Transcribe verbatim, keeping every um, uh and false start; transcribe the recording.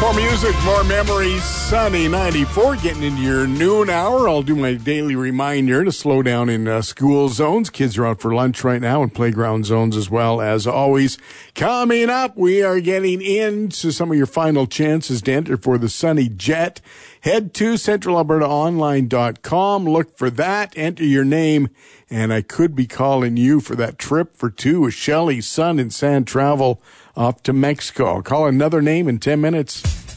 More music, more memories. Sunny ninety-four, getting into your noon hour. I'll do my daily reminder to slow down in uh, school zones. Kids are out for lunch right now, and playground zones as well, as always. Coming up, we are getting into some of your final chances to enter for the Sunny Jet. Head to central alberta online dot com. Look for that. Enter your name, and I could be calling you for that trip for two with Shelley, Sun, and Sand Travel off to Mexico. I'll call another name in ten minutes.